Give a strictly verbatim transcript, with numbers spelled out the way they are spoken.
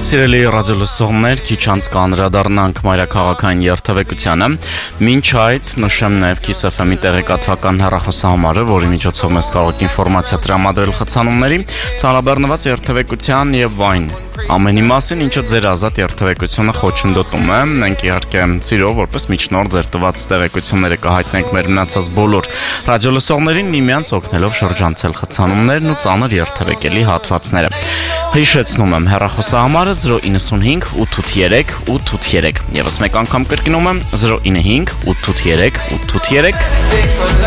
Սիրելի ռադիոլսողներ, քիչ անց կանդրադառնանք մայրաքաղաքային երթևեկությանը։ Մինչ այդ նշեմ նաև Kiss F M-ի տեղեկատվական հեռախոսահամարը, որի միջոցով մեզ կարող եք ինֆորմացիա տրամադրել խցանումների, ցանրաբեռնված երթևեկության եւ այն ամենի մասին, ինչը ձեր ազատ երթևեկությունը խոչընդոտում է։ Մենք իհարկե սիրով որպես միջնորդ ձեր տված տեղեկությունները կհայտնենք մեր մնացած բոլոր ռադիոլսողներին, միմյանց օգնելով շրջանցել խցանումներն ու ծանր երթևեկելի հատվածները։ Հիշեցնում եմ հեռախոսահամարը zero nine five eight eight three eight eight three։ Եվս մեկ անգամ կրկնում եմ zero nine five eight eight three eight eight three։